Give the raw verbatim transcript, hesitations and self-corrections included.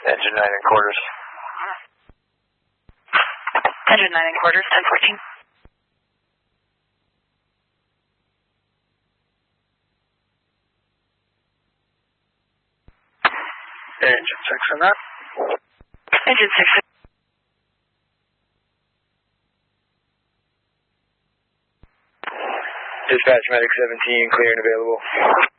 Engine nine and quarters. Engine nine and quarters, ten fourteen. Engine six on that. Engine six. Dispatch Medic seventeen, clear and available.